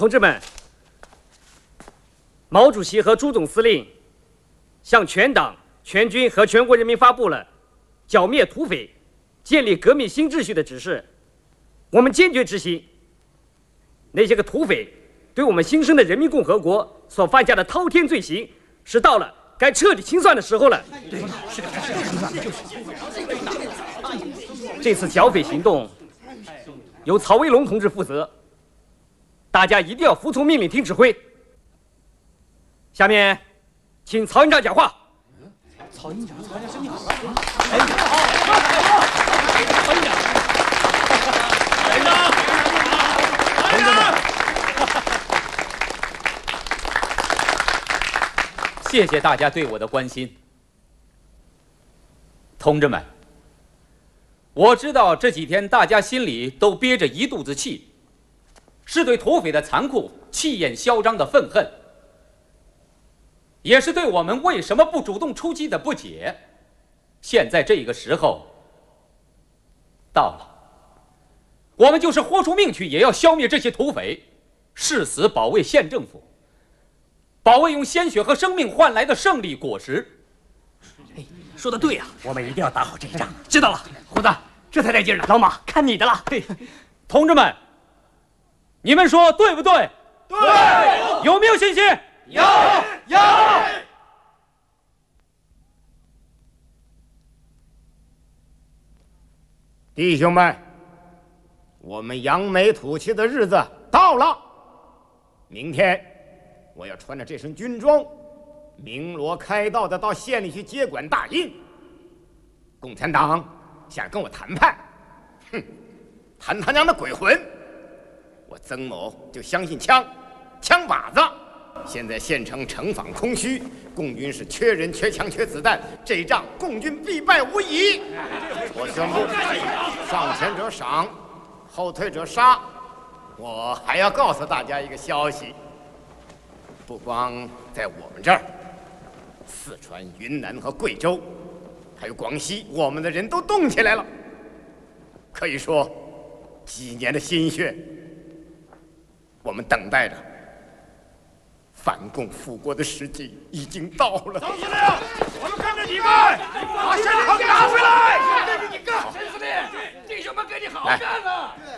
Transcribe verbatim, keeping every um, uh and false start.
同志们，毛主席和朱总司令向全党、全军和全国人民发布了剿灭土匪、建立革命新秩序的指示，我们坚决执行。那些个土匪对我们新生的人民共和国所犯下的滔天罪行，是到了该彻底清算的时候了。对，是的，是的。这次剿匪行动由曹威龙同志负责，大家一定要服从命令，听指挥。下面，请曹营长讲话。曹营长，曹营长身体好了。哎，曹营长，曹营长，曹营长， 谢谢大家对我的关心，同志们。我知道这几天大家心里都憋着一肚子气，是对土匪的残酷、气焰嚣张的愤恨，也是对我们为什么不主动出击的不解。现在这个时候到了，我们就是豁出命去，也要消灭这些土匪，誓死保卫县政府，保卫用鲜血和生命换来的胜利果实。 说的对呀、啊，我们一定要打好这一仗。知道了，胡子，这才带劲呢。老马，看你的了。 嘿，同志们，你们说对不对？ 对。 有没有信心？ 有，有。 弟兄们，我们扬眉吐气的日子到了。明天，我要穿着这身军装，鸣锣开道的到县里去接管大印。共产党想跟我谈判，哼，谈他娘的鬼魂！我曾某就相信枪，枪靶子。现在县城城防空虚，共军是缺人、缺枪、缺子弹，这一仗共军必败无疑。我宣布，上前者赏，后退者杀。我还要告诉大家一个消息，不光在我们这儿，四川、云南和贵州，还有广西，我们的人都动起来了。可以说，几年的心血，我们等待着反共复国的时机已经到了。 总司令，我们跟着你们，把山口打回来！跟着你干，陈司令，弟兄们跟你好干啊！